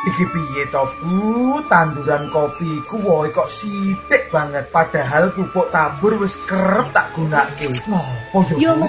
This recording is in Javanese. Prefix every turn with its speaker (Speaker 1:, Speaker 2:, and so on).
Speaker 1: Iki piye to, Bu? Tanduran kopi iku wohe kok sithik banget padahal pupuk tabur wis kerep tak gunakake. Ngopo yo, Bu?